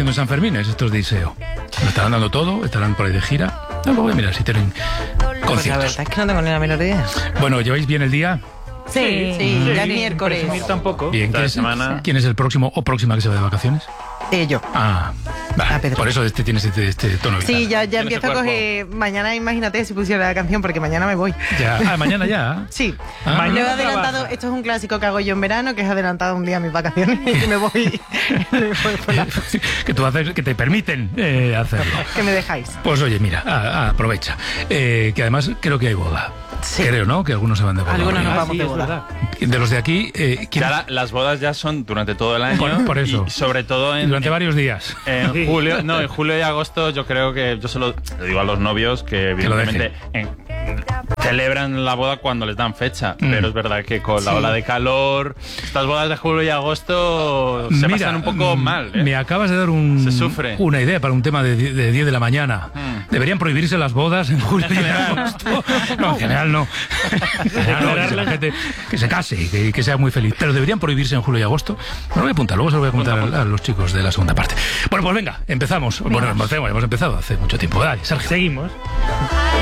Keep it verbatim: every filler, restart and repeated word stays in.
haciendo en San Fermín? Estos de Iseo. ¿Lo estarán dando todo? ¿Estarán por ahí de gira? No, voy a mirar si tienen conciertos. Pues la verdad es que no tengo ni la menor idea. Bueno, ¿lleváis bien el día? Sí, sí, sí, ya es miércoles. Presumir tampoco. Bien, ¿quién es, semana... ¿quién es el próximo o próxima que se va de vacaciones? Eh, yo. Ah, vale. Ah, Pedro. Por eso este tienes este, este tono. Sí, ya, ya Tienes empiezo el a cuerpo. coger. Mañana, imagínate si pusiera la canción, porque mañana me voy. Ya. Ah, mañana ya. Sí, Ah. me he Mañana adelantado. trabaja. Esto es un clásico que hago yo en verano, que es adelantado un día mis vacaciones y me voy. me voy por la- Que tú haces, que te permiten eh, hacerlo. que me dejáis. Pues oye, mira, a- a- aprovecha. Eh, que además creo que hay boda. Sí. Creo, ¿no? Que algunos se van de boda. Algunos ¿no? nos Ah, vamos sí, de es boda. verdad. De los de aquí, eh, ¿quién- Ya la- las bodas ya son durante todo el año. Por- por eso. Y sobre todo en, durante en- varios días. en Sí. julio, no, en julio y agosto yo creo que yo se lo le digo a los novios que Que lo evidentemente en- celebran la boda cuando les dan fecha, Mm. pero es verdad que con la Sí. ola de calor, estas bodas de julio y agosto se Mira, pasan un poco mm, mal. ¿eh? Me acabas de dar un, Se sufre. una idea para un tema de, die- de diez de la mañana. Mm. Deberían prohibirse las bodas en julio y agosto. No, en general no. En general no, que sea la gente que se case y que, que sea muy feliz. Pero deberían prohibirse en julio y agosto. Me lo voy a apuntar, luego se lo voy a contar a, a los chicos de la segunda parte. Bueno, pues venga, empezamos. Bueno, hemos hemos empezado hace mucho tiempo. Dale, Sergio. Seguimos.